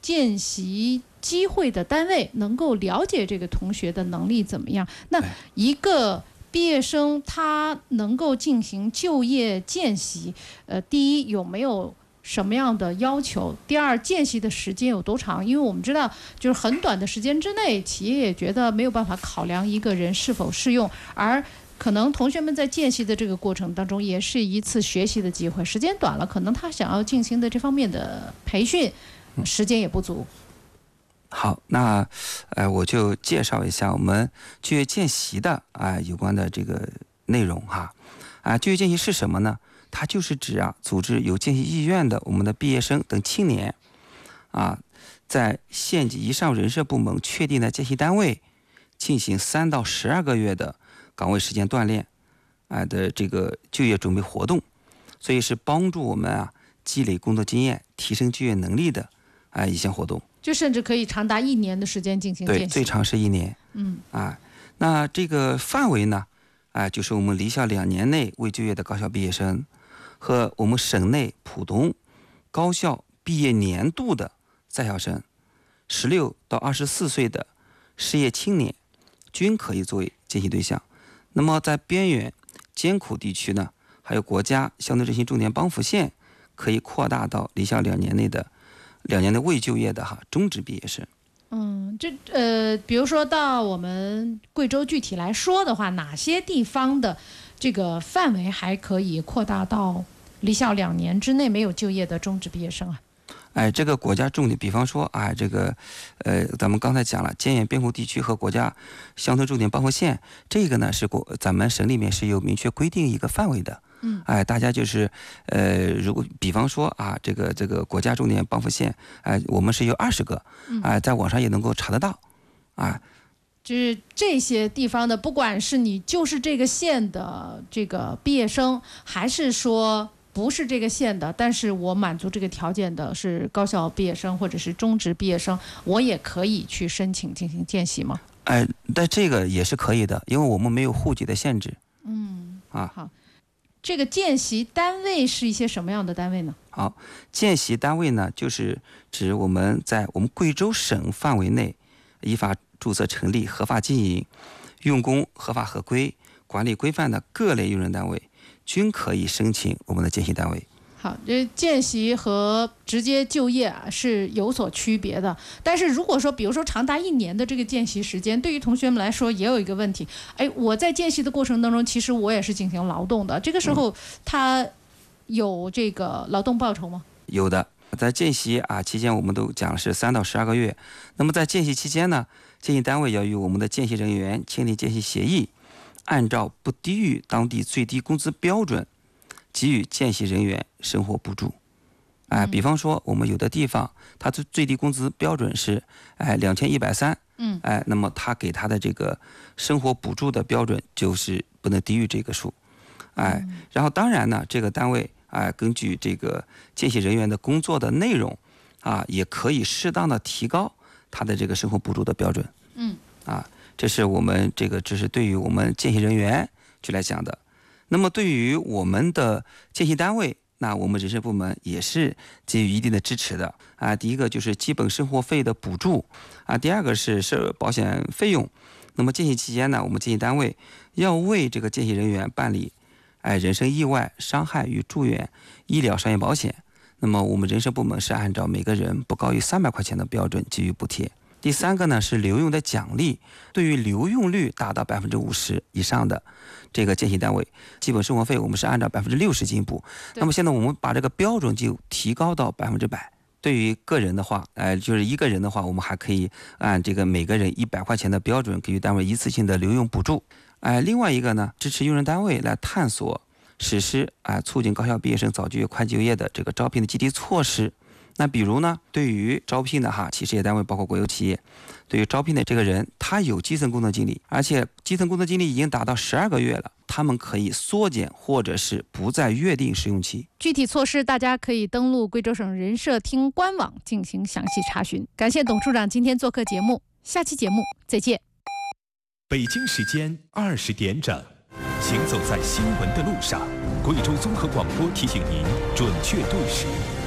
见习机会的单位能够了解这个同学的能力怎么样。那一个毕业生他能够进行就业见习，第一有没有什么样的要求？第二，见习的时间有多长？因为我们知道，就是很短的时间之内，企业也觉得没有办法考量一个人是否适用，而可能同学们在见习的这个过程当中，也是一次学习的机会。时间短了，可能他想要进行的这方面的培训，时间也不足。 好，那我就介绍一下我们就业见习的有关的这个内容哈。就业见习是什么呢？它就是指组织有见习意愿的我们的毕业生等青年在县级以上人社部门确定的见习单位进行3到12个月的岗位时间锻炼的这个就业准备活动，所以是帮助我们积累工作经验、提升就业能力的一项活动。 就甚至可以长达1年的时间进行见习。 对，最长是1年。那这个范围呢就是我们离校2年内未就业的高校毕业生和我们省内普通高校毕业年度的在校生，16到24岁的失业青年均可以作为见习对象。那么在边远艰苦地区呢，还有国家乡村振兴重点帮扶县，可以扩大到离校2年内的未就业的中职毕业生。 比如说到我们贵州具体来说的话，哪些地方的这个范围还可以扩大到离校2年之内没有就业的中职毕业生这个国家重点，比方说这个咱们刚才讲了，边远边苦地区和国家乡村重点帮扶县，这个呢是咱们省里面是有明确规定一个范围的。大家就是如果比方说这个国家重点帮扶县，我们是有20个，在网上也能够查得到， 就是这些地方的，不管是你就是这个县的这个毕业生，还是说不是这个县的，但是我满足这个条件的是高校毕业生或者是中职毕业生，我也可以去申请进行见习吗？ 但这个也是可以的，因为我们没有户籍的限制。 好。这个见习单位是一些什么样的单位呢？ 好，见习单位呢，就是指我们在我们贵州省范围内依法注册成立、合法经营、用工合法合规、管理规范的各类用人单位，均可以申请我们的见习单位。 好，这见习和直接就业是有所区别的。但是如果说，比如说长达1年的这个见习时间，对于同学们来说也有一个问题，我在见习的过程当中，其实我也是进行劳动的，这个时候他有这个劳动报酬吗？ 有的，在见习期间，我们都讲是3到12个月。那么在见习期间呢，见习单位要与我们的见习人员签订见习协议，按照不低于当地最低工资标准给予见习人员生活补助。比方说我们有的地方它的最低工资标准是2130，那么他给他的这个生活补助的标准就是不能低于这个数。然后当然呢，这个单位根据这个见习人员的工作的内容也可以适当的提高他的这个生活补助的标准。这是我们这是对于我们见习人员去来讲的。那么对于我们的见习单位，那我们人事部门也是给予一定的支持的第一个就是基本生活费的补助第二个是社保险费用。那么见习期间呢，我们见习单位要为这个见习人员办理人身意外伤害与住院医疗商业保险。那么我们人事部门是按照每个人不高于300块钱的标准给予补贴。第三个呢是留用的奖励，对于留用率达到50%以上的这个见习单位，基本生活费我们是按照60%进补。那么现在我们把这个标准就提高到100%。对于个人的话，就是一个人的话，我们还可以按这个每个人100块钱的标准给予单位一次性的留用补助。另外一个呢，支持用人单位来探索实施促进高校毕业生早就业快就业的这个招聘的积极措施。那比如呢，对于招聘的企事业单位，包括国有企业，对于招聘的这个人，他有基层工作经历，而且基层工作经历已经达到12个月了，他们可以缩减或者是不再约定试用期。 具体措施大家可以登录贵州省人社厅官网进行详细查询。感谢董处长今天做客节目，下期节目再见。 北京时间20点整，行走在新闻的路上，贵州综合广播提醒您准确对时。